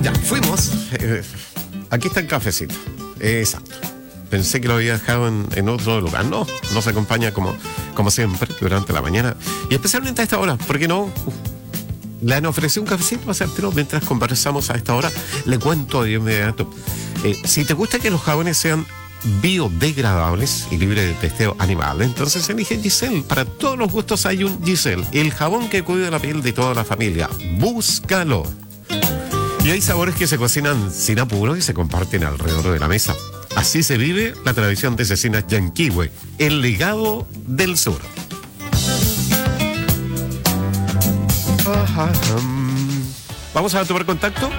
Ya, fuimos. Aquí está el cafecito. Exacto. Pensé que lo había dejado en otro lugar. No, nos acompaña como siempre durante la mañana. Y especialmente a esta hora. ¿Por qué no? Le han ofrecido un cafecito para hacértelo mientras conversamos a esta hora. Le cuento de inmediato. Si te gusta que los jabones sean biodegradables y libres de testeo animal, entonces elige Giselle. Para todos los gustos hay un Giselle, el jabón que cuida la piel de toda la familia. Búscalo. Y hay sabores que se cocinan sin apuro y se comparten alrededor de la mesa. Así se vive la tradición de Cecinas Yanquihue, el legado del sur. Vamos a tomar contacto.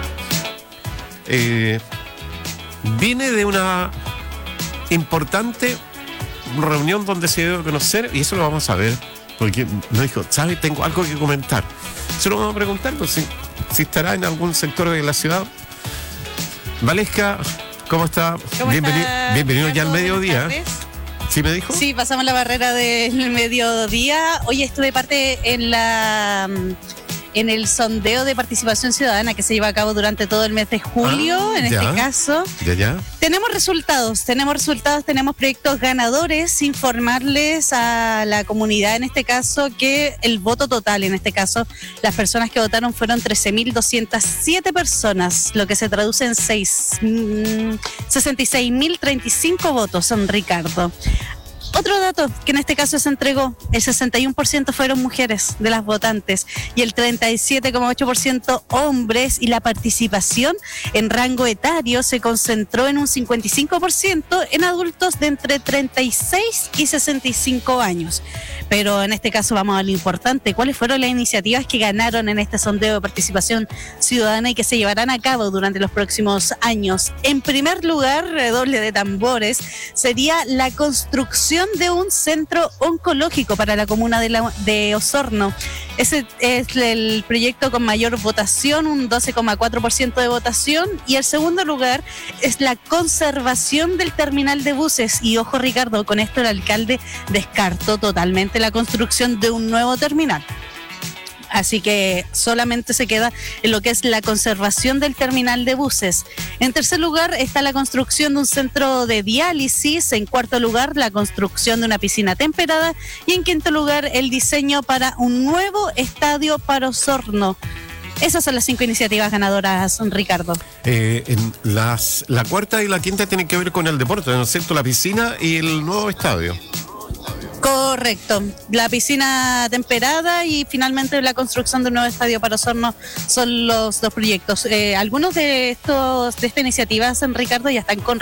Vine de una importante reunión donde se debe conocer, y eso lo vamos a ver, porque nos dijo, ¿sabe? Tengo algo que comentar. Se lo vamos a preguntar, pues, si estará en algún sector de la ciudad. Valesca, ¿cómo está? Bienvenido ya al mediodía. ¿Sí me dijo? Sí, pasamos la barrera del mediodía. Hoy estuve parte en el sondeo de participación ciudadana que se lleva a cabo durante todo el mes de julio, este caso. Ya. Tenemos resultados, tenemos proyectos ganadores. Informarles a la comunidad, en este caso, que el voto total, en este caso, las personas que votaron fueron 13.207 personas, lo que se traduce en 66.035 votos, son Ricardo. Otro dato que en este caso se entregó, el 61% fueron mujeres de las votantes y el 37,8% hombres, y la participación en rango etario se concentró en un 55% en adultos de entre 36 y 65 años. Pero en este caso vamos a lo importante, ¿cuáles fueron las iniciativas que ganaron en este sondeo de participación ciudadana y que se llevarán a cabo durante los próximos años? En primer lugar, redoble de tambores, sería la construcción de un centro oncológico para la comuna de Osorno. Ese es el proyecto con mayor votación, un 12,4% de votación. Y el segundo lugar es la conservación del terminal de buses. Y ojo, Ricardo, con esto el alcalde descartó totalmente la construcción de un nuevo terminal. Así que solamente se queda en lo que es la conservación del terminal de buses. En tercer lugar está la construcción de un centro de diálisis. En cuarto lugar, la construcción de una piscina temperada. Y en quinto lugar, el diseño para un nuevo estadio para Osorno. Esas son las 5 iniciativas ganadoras, Ricardo. La cuarta y la quinta tienen que ver con el deporte, ¿no es cierto? La piscina y el nuevo estadio. Correcto, la piscina temperada y finalmente la construcción de un nuevo estadio para Osorno son los dos proyectos. Algunos de esta iniciativa, Ricardo, ya están con